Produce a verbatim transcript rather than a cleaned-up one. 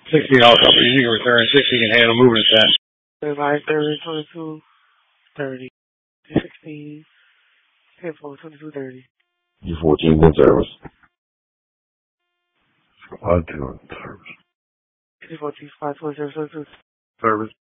sixteen all companies, you can return sixty can handle moving at that. July third, twenty-two thirty. sixteen, ten four, twenty-two thirty. U fourteen in service. Squad two in service. T fourteen, five twenty-seven, twenty-two. Service.